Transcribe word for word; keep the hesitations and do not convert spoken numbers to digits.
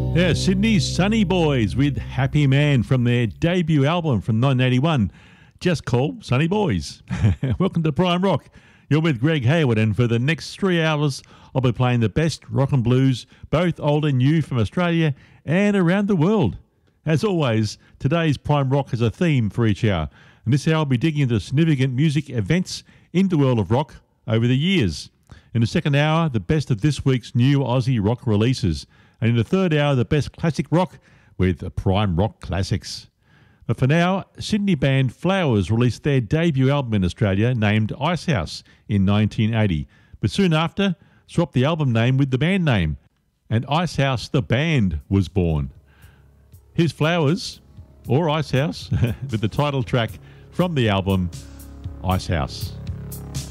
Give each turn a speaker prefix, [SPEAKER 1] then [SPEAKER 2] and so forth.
[SPEAKER 1] Yeah, Sydney's Sunny Boys with Happy Man from their debut album from nineteen eighty-one, just called Sunny Boys. Welcome to Prime Rock. You're with Greg Hayward, and for the next three hours, I'll be playing the best rock and blues, both old and new, from Australia and around the world. As always, today's Prime Rock has a theme for each hour, and this hour I'll be digging into significant music events in the world of rock over the years. In the second hour, the best of this week's new Aussie rock releases. And in the third hour, the best classic rock with Prime Rock Classics. But for now, Sydney band Flowers released their debut album in Australia named Icehouse in nineteen eighty. But soon after, swapped the album name with the band name, and Icehouse the band was born. Here's Flowers, or Icehouse, with the title track from the album, Icehouse.